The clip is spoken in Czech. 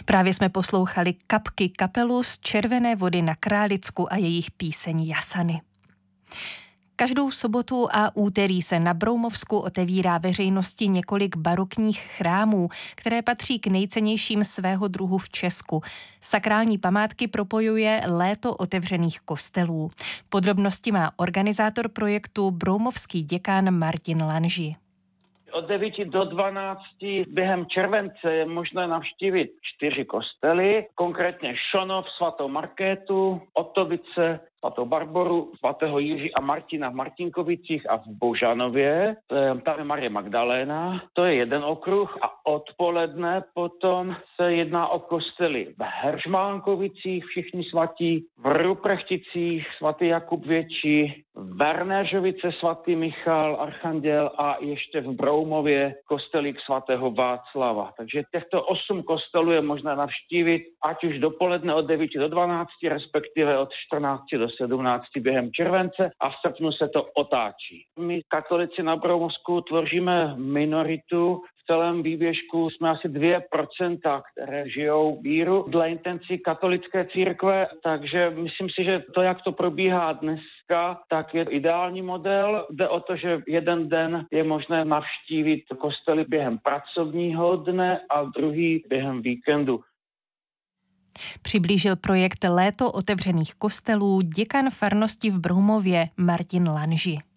Právě jsme poslouchali Kapky kapelu z Červené Vody na Králicku a jejich píseň Jasany. Každou sobotu a úterý se na Broumovsku otevírá veřejnosti několik barokních chrámů, které patří k nejcennějším svého druhu v Česku. Sakrální památky propojuje léto otevřených kostelů. Podrobnosti má organizátor projektu broumovský děkan Martin Lanži. Od 9 do 12 během července je možné navštívit 4 kostely, konkrétně Šonov, svatou Markétu, Otovice, svatou Barboru, svatého Jiří a Martina v Martinkovicích a v Božanově. Tam je Marie Magdaléna, to je jeden okruh a odpoledne potom se jedná o kostely v Heřmánkovicích, všichni svatí, v Ruprechticích, svatý Jakub Větší, v Bernéžovice svatý Michal Archanděl a ještě v Broumově kostelík svatého Václava. Takže těchto 8 kostelů je možné navštívit, ať už dopoledne od 9 do 12, respektive od 14 do 17 během července a v srpnu se to otáčí. My katolici na Broumovsku tvoříme minoritu. V celém výběžku jsme asi 2%, které žijou víru dle intencí katolické církve, takže myslím si, že to, jak to probíhá dneska, tak je ideální model. Jde o to, že jeden den je možné navštívit kostely během pracovního dne a druhý během víkendu. Přiblížil projekt Léto otevřených kostelů děkan farnosti v Broumově Martin Lanži.